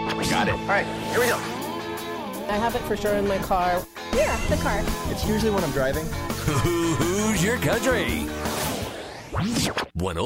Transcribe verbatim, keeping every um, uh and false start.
Got it. All right, here we go. I have it for sure in my car. Here, the car. It's usually when I'm driving. Who's your country? one oh